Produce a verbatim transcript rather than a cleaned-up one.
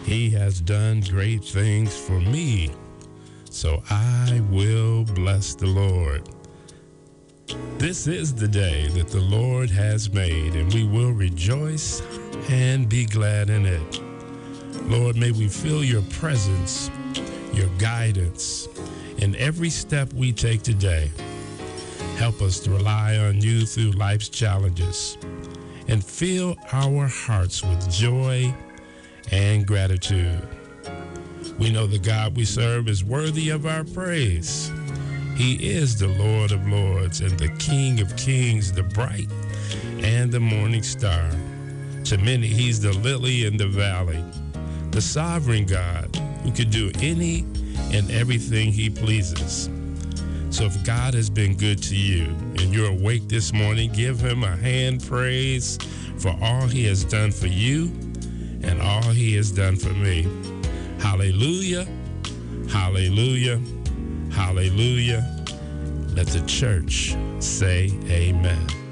He has done great things for me, so I will bless the Lord. This is the day that the Lord has made, and we will rejoice and be glad in it. Lord, may we feel your presence, your guidance in every step we take today. Help us to rely on you through life's challenges and fill our hearts with joy and gratitude. We know the God we serve is worthy of our praise. He is the Lord of Lords and the King of Kings, the bright and the morning star. To many, he's the lily in the valley, the sovereign God who can do any and everything he pleases. So if God has been good to you and you're awake this morning, give him a hand praise for all he has done for you and all he has done for me. Hallelujah, hallelujah, hallelujah. Let the church say amen.